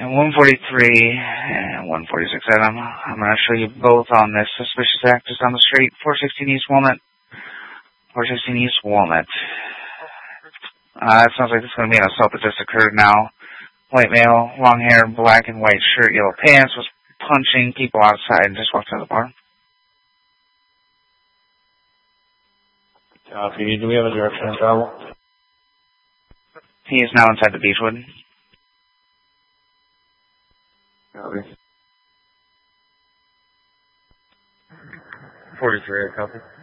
143 and 146 Adam. I'm going to show you both on this suspicious act just on the street. 416 East Walnut. 416 East Walnut. It sounds like this is going to be an assault that just occurred now. White male, long hair, black and white shirt, yellow pants, was punching people outside and just walked out of the bar. Copy. Do we have a direction of travel? He is now inside the Beechwood. Copy. 43, copy.